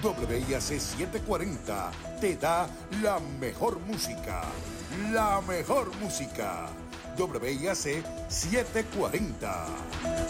WIAC 740 te da la mejor música. La mejor música. WIAC 740.